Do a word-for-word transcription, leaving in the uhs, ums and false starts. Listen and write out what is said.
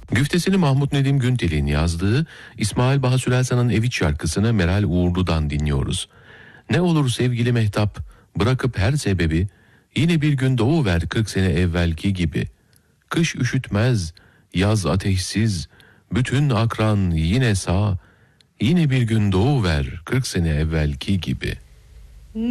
Güftesini Mahmut Nedim Güntel'in yazdığı İsmail Bahçeli Elsa'nın Ev İç şarkısını Meral Uğurlu'dan dinliyoruz. Ne olur sevgili Mehtap, bırakıp her sebebi, yine bir gün doğuver kırk sene evvelki gibi. Kış üşütmez, yaz ateşsiz, bütün akran yine sağ, yine bir gün doğuver kırk sene evvelki gibi.